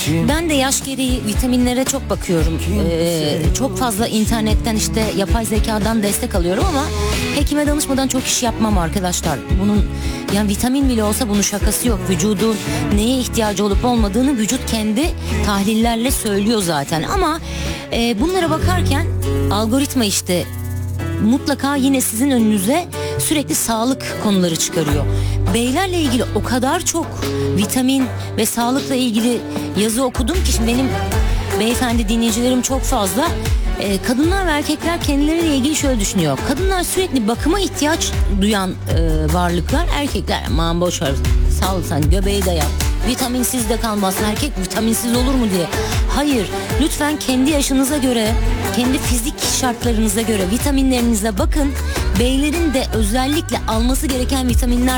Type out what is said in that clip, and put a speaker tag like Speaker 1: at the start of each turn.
Speaker 1: Ben de yaş gereği vitaminlere çok bakıyorum. Çok fazla internetten, işte yapay zekadan destek alıyorum ama hekime danışmadan çok iş yapmam arkadaşlar. Bunun yani vitamin bile olsa bunun şakası yok. Vücudun neye ihtiyacı olup olmadığını vücut kendi tahlillerle söylüyor zaten. Ama bunlara bakarken algoritma işte mutlaka yine sizin önünüze sürekli sağlık konuları çıkarıyor. Beylerle ilgili o kadar çok vitamin ve sağlıkla ilgili yazı okudum ki şimdi benim beyefendi dinleyicilerim çok fazla. Kadınlar ve erkekler kendileriyle ilgili şöyle düşünüyor. Kadınlar sürekli bakıma ihtiyaç duyan varlıklar. Erkekler aman boş ver, sağ ol sen göbeği de yap, vitaminsiz de kalmazsın, erkek vitaminsiz olur mu diye. Hayır, lütfen kendi yaşınıza göre, kendi fizik şartlarınıza göre vitaminlerinize bakın. Beylerin de özellikle alması gereken vitaminler